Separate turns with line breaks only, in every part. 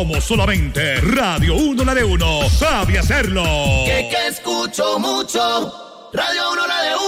como solamente Radio 1 la de 1 sabe hacerlo.
Que escucho mucho, Radio 1 la de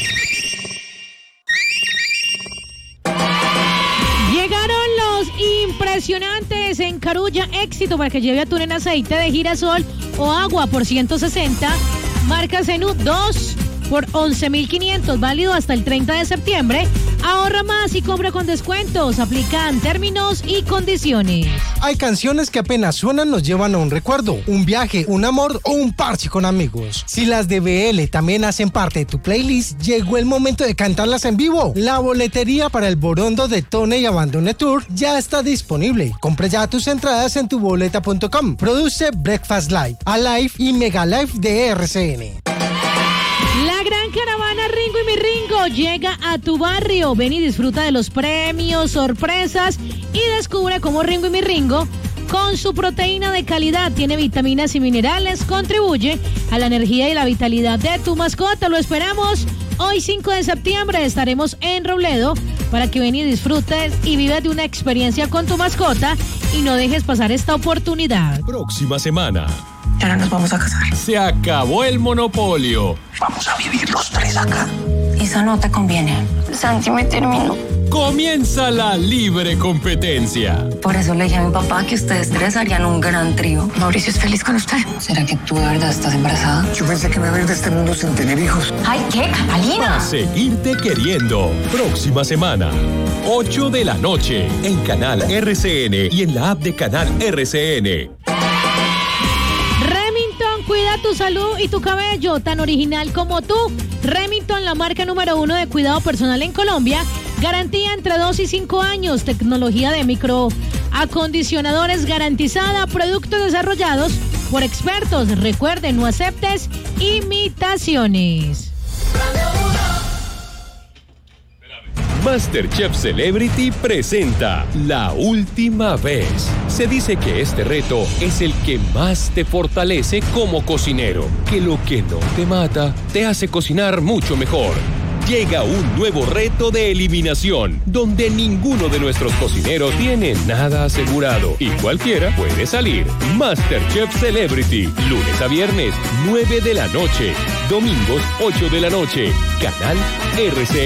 1.
Llegaron los impresionantes en Carulla, éxito para que lleve atún en aceite de girasol o agua por 160, marca Zenú 2 por 11.500, válido hasta el 30 de septiembre. Ahorra más y compra con descuentos. Aplican términos y condiciones.
Hay canciones que apenas suenan nos llevan a un recuerdo, un viaje, un amor o un parche con amigos. Si las de BL también hacen parte de tu playlist, llegó el momento de cantarlas en vivo. La boletería para el Borondo de Tone y Abandone Tour ya está disponible. Compra ya tus entradas en tuboleta.com. Produce Breakfast Live, Alive y Mega Live de RCN.
La gran caravana Ringo y mi Ringo llega a tu barrio. Ven y disfruta de los premios, sorpresas y descubre cómo Ringo y mi Ringo, con su proteína de calidad, tiene vitaminas y minerales, contribuye a la energía y la vitalidad de tu mascota. Lo esperamos hoy 5 de septiembre. Estaremos en Robledo para que ven y disfrutes y vivas de una experiencia con tu mascota y no dejes pasar esta oportunidad.
Próxima semana.
Ya no nos vamos a casar.
Se acabó el monopolio.
Vamos a vivir los tres acá. Eso no te conviene. Santi me terminó.
Comienza la libre competencia.
Por eso le dije a mi papá que ustedes tres harían un gran trío. Mauricio es feliz con usted. ¿Será que tú de verdad estás embarazada?
Yo pensé que me iba a ir de este mundo sin tener hijos.
¡Ay, qué, Catalina!
A seguirte queriendo. Próxima semana, 8 de la noche, en Canal RCN y en la app de Canal RCN.
Cuida tu salud y tu cabello, tan original como tú. Remington, la marca número 1 de cuidado personal en Colombia. Garantía entre 2 y 5 años. Tecnología de microacondicionadores garantizada. Productos desarrollados por expertos. Recuerden, no aceptes imitaciones.
MasterChef Celebrity presenta La Última Vez. Se dice que este reto es el que más te fortalece como cocinero, que lo que no te mata te hace cocinar mucho mejor. Llega un nuevo reto de eliminación, donde ninguno de nuestros cocineros tiene nada asegurado y cualquiera puede salir. MasterChef Celebrity, lunes a viernes, 9 de la noche, domingos, 8 de la noche, Canal RCN.